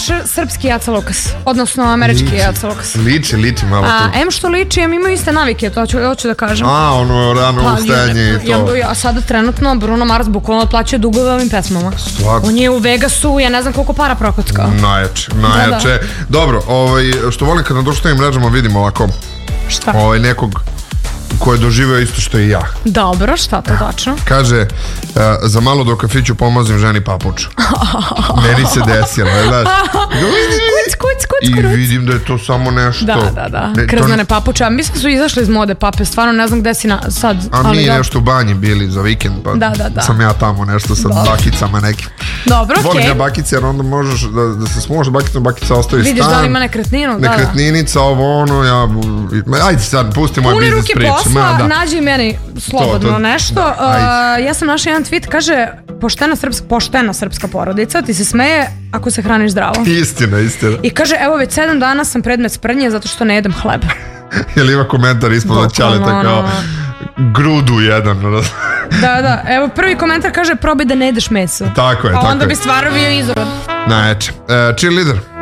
srpski Aca Lukas, odnosno američki Aca Lukas. Liči malo to. Em što liči, imaju iste navike, to hoću da kažem. Ono rano ustajanje i to. A sada trenutno Bruno Mars bukvalno otplaćuje dugove ovim pesmama. Stvarno. On je u Vegasu, ja ne znam koliko para prokockao. Najjače. Dobro, što volim kad na društvenim mrežama vidim ovako nekog ko je doživeo isto što i ja. Dobro, šta to tačno? Kaže, za malo do kafiću pomazim ženi papuču. Meni se desilo, znaš. I vidim da je to samo nešto. Da. Krznane papuče. A mislim su izašli iz mode pape, stvarno ne znam gde si sad. A mi nešto u banji bili za vikend, pa sam ja tamo nešto sa bakicama nekim. Dobro, okej. Volim ja bakice, jer onda možeš da se smoš bakicom, bakica ostavi stan. Vidiš da li ima nekretninu, nekretninica, ajde sad, pusti moj biznis priče. Puni ruke posla, nađi meni slobodno nešto. Ja sam našla jedan tweet, kaže, poštena srpska porodica, ti se smeje ako se hraniš zdravo. Istina. I kaže, evo već 7 dana sam predmet sprdnje zato što ne jedem hleb. Jel ima komentar ispod od Ćaleta kao grudu jedan. Da, evo prvi komentar kaže, probaj da ne jedeš meso. Tako je. A onda bi stvarno bio izvor. Najjače. Cheerleader.